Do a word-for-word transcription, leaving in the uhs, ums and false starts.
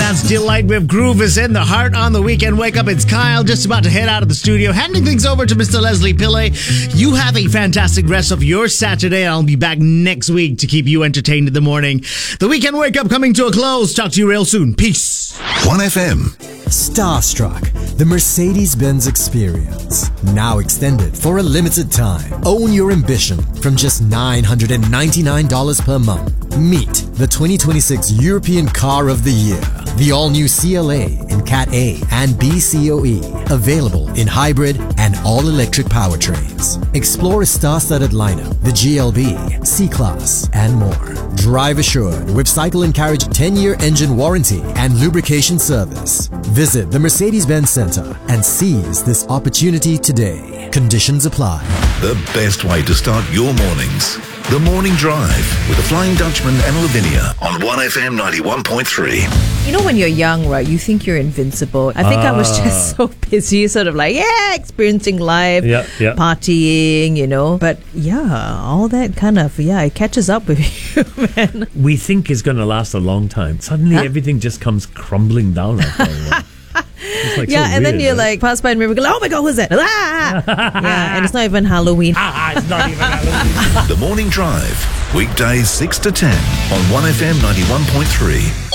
dance delight with Groove is in the heart on the weekend wake up. It's Kyle just about to head out of the studio, handing things over to Mister Leslie Pillay. You have a fantastic rest of your Saturday. I'll be back next week to keep you entertained in the morning. The weekend wake up coming to a close. Talk to you real soon. Peace. one F M. Starstruck, the Mercedes-Benz experience. Now extended for a limited time. Own your ambition from just nine hundred ninety-nine dollars per month. Meet the twenty twenty-six European Car of the Year. The all-new C L A in Cat A and B C O E. Available in hybrid and all-electric powertrains. Explore a star-studded lineup, the G L B, C-Class, and more. Drive assured with Cycle and Carriage ten-year engine warranty and lubrication service. Visit the Mercedes-Benz Center and seize this opportunity today. Conditions apply. The best way to start your mornings. The Morning Drive with the Flying Dutchman and Lavinia on one F M ninety-one point three. You know, when you're young, right, you think you're invincible. I think I was just so busy, sort of like, yeah, experiencing life, Yeah, yeah. partying, you know. But yeah, all that kind of, yeah, it catches up with you, man. We think it's going to last a long time. Suddenly Huh? everything just comes crumbling down after a while. It's like Yeah, so and then weird, you right? like pass by and remember, oh my God, who's that? Ah! Yeah, and it's not even Halloween. Ah, it's not even Halloween. The Morning Drive, weekdays six to ten on one F M ninety-one point three.